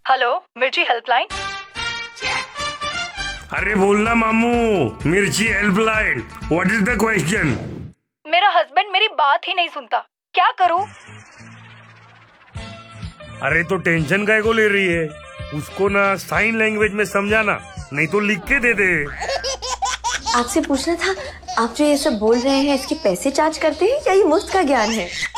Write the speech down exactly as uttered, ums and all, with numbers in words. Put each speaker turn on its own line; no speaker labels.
Hello, मिर्ची helpline.
अरे बोलना मामू, मिर्ची helpline. What is the question?
मेरा हस्बैंड मेरी बात ही नहीं सुनता, क्या करूं?
अरे तो टेंशन काहे को ले रही है? उसको ना साइन लैंग्वेज में समझाना, नहीं तो लिख के दे दे।
आपसे पूछना था, आप जो ये सब बोल रहे हैं इसके पैसे चार्ज करते हैं या ये मुफ्त का ज्ञान है?